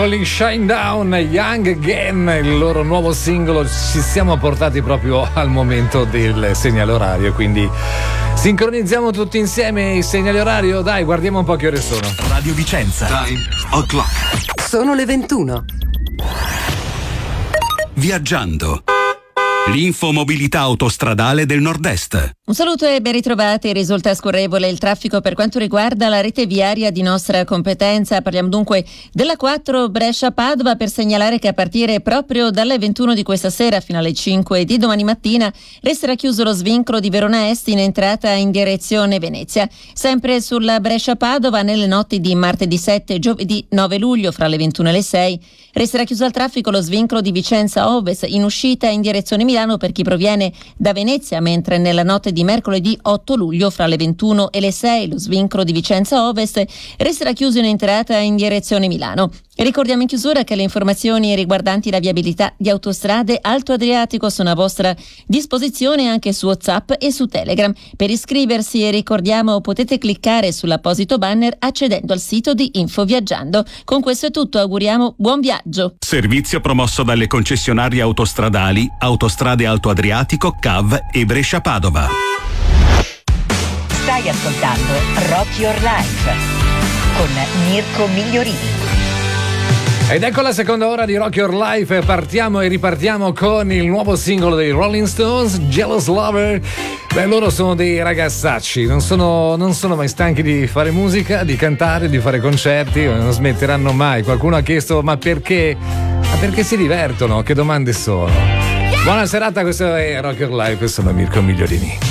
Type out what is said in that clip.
Rolling Shine Down, Young Again, il loro nuovo singolo. Ci siamo portati proprio al momento del segnale orario, quindi sincronizziamo tutti insieme il segnale orario. Dai, guardiamo un po' che ore sono. Radio Vicenza. Time o'clock. Sono le 21. Viaggiando. L'infomobilità autostradale del Nord-Est. Un saluto e ben ritrovati. Risulta scorrevole il traffico per quanto riguarda la rete viaria di nostra competenza. Parliamo dunque della 4 Brescia-Padova, per segnalare che a partire proprio dalle 21 di questa sera fino alle 5 di domani mattina resterà chiuso lo svincolo di Verona Est in entrata in direzione Venezia. Sempre sulla Brescia-Padova, nelle notti di martedì 7 e giovedì 9 luglio fra le 21 e le 6 resterà chiuso al traffico lo svincolo di Vicenza Ovest in uscita in direzione Milano per chi proviene da Venezia, mentre nella notte di mercoledì 8 luglio fra le 21 e le 6 lo svincolo di Vicenza Ovest resterà chiuso in entrata in direzione Milano. E ricordiamo in chiusura che le informazioni riguardanti la viabilità di autostrade Alto Adriatico sono a vostra disposizione anche su WhatsApp e su Telegram. Per iscriversi, ricordiamo, potete cliccare sull'apposito banner accedendo al sito di Info Viaggiando. Con questo è tutto, auguriamo buon viaggio. Servizio promosso dalle concessionarie autostradali Autostrade Alto Adriatico, CAV e Brescia Padova. Stai ascoltando Rock Your Life con Mirko Migliorini. Ed ecco la seconda ora di Rock Your Life. Partiamo e ripartiamo con il nuovo singolo dei Rolling Stones, Jealous Lover. Beh, loro sono dei ragazzacci, non sono mai stanchi di fare musica, di cantare, di fare concerti, non smetteranno mai. Qualcuno ha chiesto ma perché? Ma perché si divertono? Che domande sono? Buona serata, questo è Rock Your Life e sono Mirko Migliorini.